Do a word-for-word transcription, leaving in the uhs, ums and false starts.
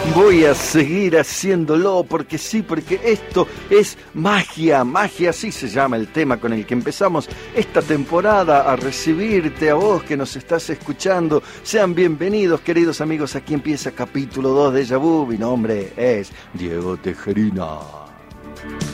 Voy a seguir haciéndolo porque sí, porque esto es magia, magia, así se llama el tema con el que empezamos esta temporada a recibirte a vos que nos estás escuchando. Sean bienvenidos, queridos amigos, aquí empieza capítulo dos de Déjà Vu. Mi nombre es Diego Tejerina.